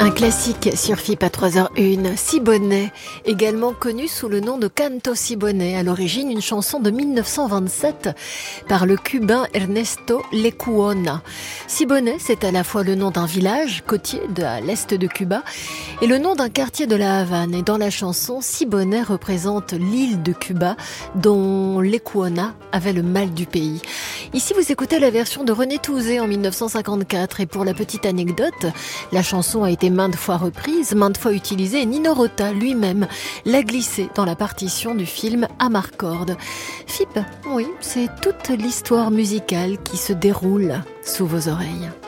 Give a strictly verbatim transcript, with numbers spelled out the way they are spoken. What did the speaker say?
Un classique sur F I P à trois heures une, Siboney, également connu sous le nom de Canto Siboney, à l'origine une chanson de mille neuf cent vingt-sept par le cubain Ernesto Lecuona. Siboney, c'est à la fois le nom d'un village côtier de à l'est de Cuba et le nom d'un quartier de la Havane. Et dans la chanson, Siboney représente l'île de Cuba dont Lecuona avait le mal du pays. Ici, vous écoutez la version de René Touzé en mille neuf cent cinquante-quatre et pour la petite anecdote, la chanson a été maintes fois reprise, maintes fois utilisée et Nino Rota lui-même l'a glissée dans la partition du film Amarcord. F I P, oui, c'est toute l'histoire musicale qui se déroule sous vos oreilles.